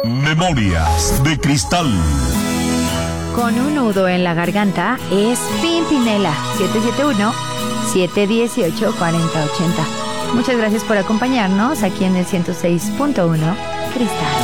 Memorias de Cristal. Con un nudo en la garganta es Pimpinela. 771-718-4080. Muchas gracias por acompañarnos aquí en el 106.1 Cristal.